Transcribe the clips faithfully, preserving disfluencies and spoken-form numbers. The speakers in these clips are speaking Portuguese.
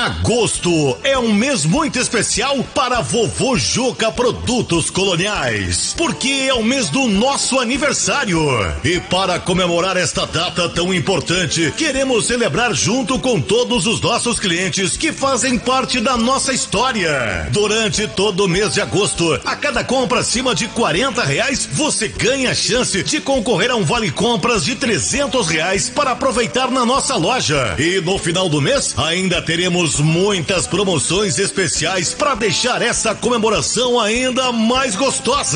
Agosto é um mês muito especial para Vovô Juca Produtos Coloniais, porque é o mês do nosso aniversário. E para comemorar esta data tão importante, queremos celebrar junto com todos os nossos clientes que fazem parte da nossa história. Durante todo o mês de agosto, a cada compra acima de quarenta reais, você ganha a chance de concorrer a um vale compras de trezentos reais para aproveitar na nossa loja. E no final do mês, ainda teremos muitas promoções especiais para deixar essa comemoração ainda mais gostosa.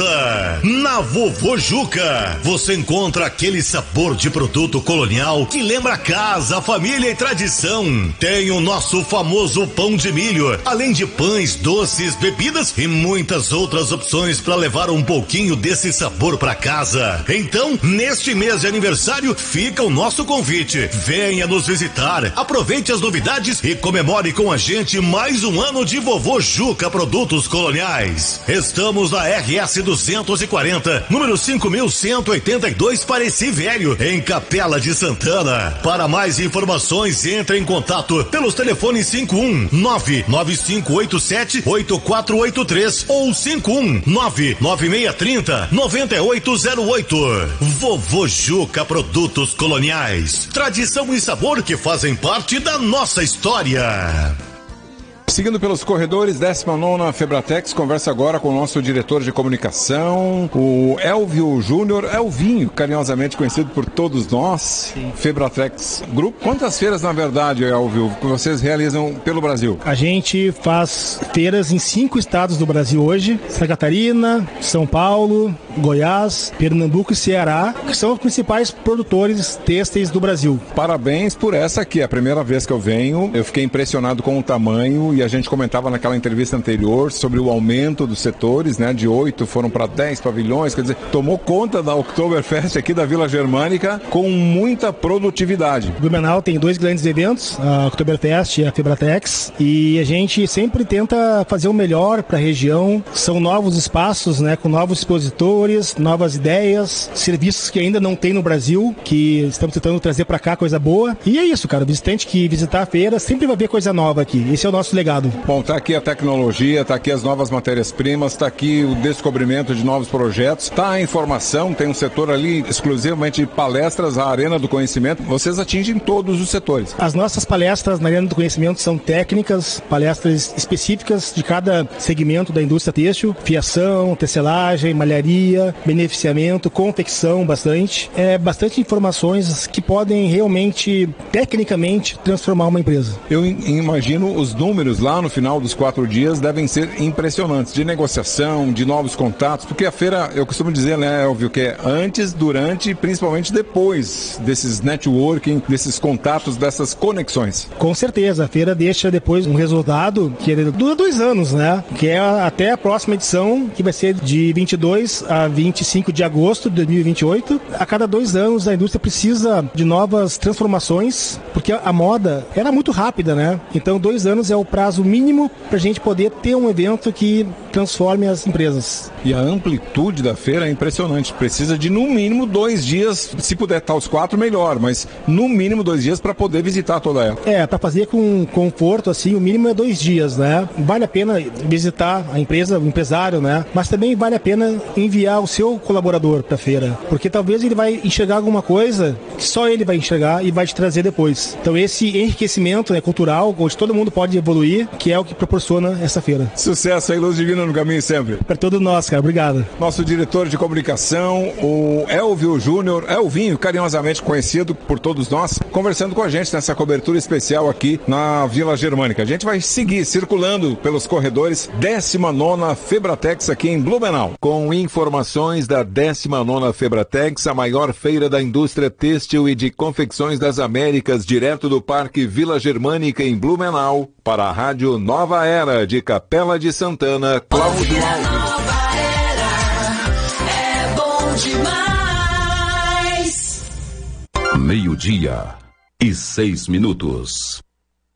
Na Vovô Juca, você encontra aquele sabor de produto colonial que lembra casa, família e tradição. Tem o nosso famoso pão de milho, além de pães, doces, bebidas e muitas outras opções para levar um pouquinho desse sabor para casa. Então, neste mês de aniversário, fica o nosso convite. Venha nos visitar, aproveite as novidades e comemore com a gente mais um ano de Vovô Juca Produtos Coloniais. Estamos na R S duzentos e quarenta, número cinco mil cento e oitenta e dois, Pareci Velho, em Capela de Santana. Para mais informações, entre em contato pelos telefones cinco um nove nove cinco oito sete oito quatro oito três ou cinco um nove nove seis três zero nove oito zero oito. Vovô Juca Produtos Coloniais. Tradição e sabor que fazem parte da nossa história. Seguindo pelos corredores, décima nona Febratex conversa agora com o nosso diretor de comunicação, o Elvio Júnior, Elvinho, carinhosamente conhecido por todos nós. Sim. Febratex Group. Quantas feiras, na verdade, Elvio, que vocês realizam pelo Brasil? A gente faz feiras em cinco estados do Brasil hoje: Santa Catarina, São Paulo, Goiás, Pernambuco e Ceará, que são os principais produtores têxteis do Brasil. Parabéns por essa aqui, é a primeira vez que eu venho. Eu fiquei impressionado com o tamanho e a gente comentava naquela entrevista anterior sobre o aumento dos setores, né? De oito foram para dez pavilhões, quer dizer, tomou conta da Oktoberfest aqui da Vila Germânica com muita produtividade. Blumenau tem dois grandes eventos, a Oktoberfest e a Febratex, e a gente sempre tenta fazer o melhor para a região. São novos espaços, né? Com novos expositores, novas ideias, serviços que ainda não tem no Brasil, que estamos tentando trazer para cá coisa boa. E é isso, cara, o visitante que visitar a feira sempre vai ver coisa nova aqui. Esse é o nosso legado. Bom, tá aqui a tecnologia, tá aqui as novas matérias-primas, tá aqui o descobrimento de novos projetos, tá a informação, tem um setor ali exclusivamente de palestras, a Arena do Conhecimento. Vocês atingem todos os setores. As nossas palestras na Arena do Conhecimento são técnicas, palestras específicas de cada segmento da indústria têxtil: fiação, tecelagem, malharia, beneficiamento, confecção, bastante. É bastante informações que podem realmente, tecnicamente, transformar uma empresa. Eu imagino os números lá no final dos quatro dias devem ser impressionantes, de negociação, de novos contatos, porque a feira, eu costumo dizer, né, Elvio, que é antes, durante e principalmente depois desses networking, desses contatos, dessas conexões. Com certeza, a feira deixa depois um resultado que dura dois anos, né, que é até a próxima edição, que vai ser de vinte e dois a vinte e cinco de agosto de dois mil e vinte e oito. A cada dois anos a indústria precisa de novas transformações, porque a moda era muito rápida, né, então dois anos é o prazo mínimo para a gente poder ter um evento que transforme as empresas. E a amplitude da feira é impressionante. Precisa de no mínimo dois dias, se puder estar os quatro, melhor, mas no mínimo dois dias para poder visitar toda ela. É, para fazer com conforto, assim, o mínimo é dois dias, né? Vale a pena visitar a empresa, o empresário, né? Mas também vale a pena enviar o seu colaborador para a feira, porque talvez ele vai enxergar alguma coisa que só ele vai enxergar e vai te trazer depois. Então esse enriquecimento, né, cultural, onde todo mundo pode evoluir, que é o que proporciona essa feira. Sucesso aí, luz divina no caminho sempre. Para todos nós, cara. Obrigado. Nosso diretor de comunicação, o Elvio Júnior, Elvinho, carinhosamente conhecido por todos nós, conversando com a gente nessa cobertura especial aqui na Vila Germânica. A gente vai seguir circulando pelos corredores, décima nona Febratex aqui em Blumenau. Com informações da décima nona Febratex, a maior feira da indústria têxtil e de confecções das Américas, direto do Parque Vila Germânica em Blumenau, para a Rádio Nova Era de Capela de Santana, Cláudio Alves. É bom demais. Meio-dia e seis minutos.